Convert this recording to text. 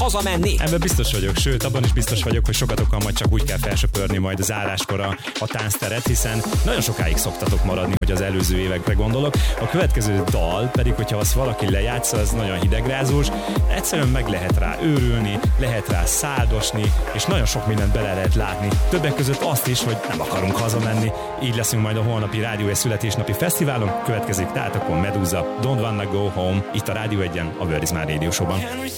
hazamenni. Ebben biztos vagyok, sőt, abban is biztos vagyok, hogy sokatokkal majd csak úgy kell felsöpörni majd a záráskor a táncteret, hiszen nagyon sokáig szoktatok maradni, hogy az előző évekre gondolok. A következő dal pedig, hogyha azt valaki lejátsza, az nagyon hidegrázós, egyszerűen meg lehet rá őrülni, lehet rá száldosni, és nagyon sok mindent bele lehet látni. Többek között azt is, hogy nem akarunk hazamenni. Így leszünk majd a holnapi Rádió 1 születésnapi fesztiválon. Következik tehát akkor Medusa, Don't Wanna Go Home, itt a Rádió 1-en, a Word is My Radio Show-ban.